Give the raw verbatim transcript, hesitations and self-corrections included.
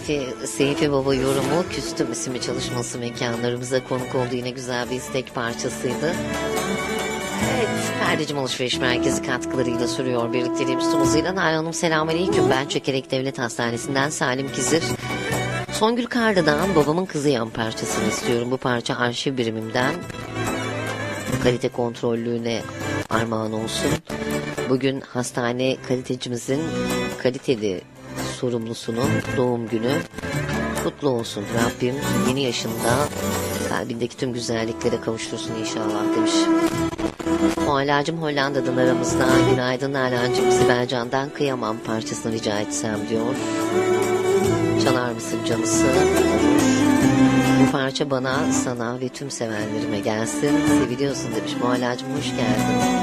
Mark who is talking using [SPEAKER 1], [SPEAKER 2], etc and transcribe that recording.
[SPEAKER 1] Seyfi, Seyfi Baba yorumu Küstüm isimli çalışması mekanlarımıza konuk olduğu yine güzel bir istek parçasıydı. Evet, Perdecim Alışveriş Merkezi katkılarıyla sürüyor birlikteliğimiz tüm hızıyla. Nalan Hanım selamünaleyküm. Ben Çökerek Devlet Hastanesi'nden Salim Kizir. Songül Karlı'dan Babamın Kızı Yan parçasını istiyorum. Bu parça arşiv birimimden kalite kontrollüğüne armağan olsun. Bugün hastane kalitecimizin kaliteli sorumlusunun doğum günü. Kutlu olsun Rabbim. Yeni yaşında kalbindeki tüm güzelliklere kavuştursun inşallah demiş. Muallacım Hollanda'dan aramızda. Günaydın Nalan'cığım, Sibel Can'dan Kıyamam parçasını rica etsem diyor. Çalar mısın canısı? Olur. Bu parça bana, sana ve tüm sevenlerime gelsin. Seviliyorsun demiş. Muallacım hoş geldin.